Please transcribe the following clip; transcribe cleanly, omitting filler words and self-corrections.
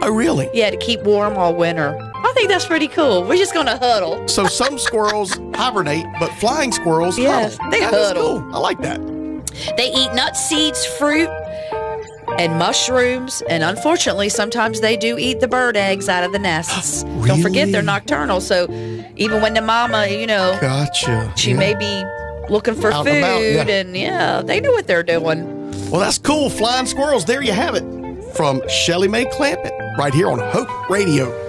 Oh, really? Yeah, to keep warm all winter. I think that's pretty cool. We're just going to huddle. So some squirrels hibernate, but flying squirrels Yes, huddle. they That is huddle. cool. I like that. They eat nuts, seeds, fruit, and mushrooms. And unfortunately, sometimes they do eat the bird eggs out of the nests. Don't forget, Really? they're nocturnal. So even when the mama, Gotcha. she Yeah. may be looking for Out food. and about, yeah. And they know what they're doing. Well, that's cool. Flying squirrels. There you have it. From Shelly Mae Clampett, right here on Hope Radio.